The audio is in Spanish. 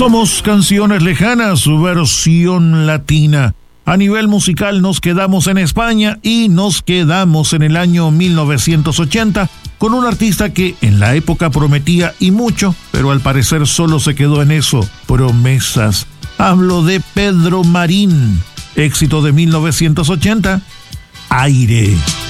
Somos Canciones Lejanas, su versión latina. A nivel musical nos quedamos en España y nos quedamos en el año 1980 con un artista que en la época prometía y mucho, pero al parecer solo se quedó en eso, promesas. Hablo de Pedro Marín, éxito de 1980, Aire.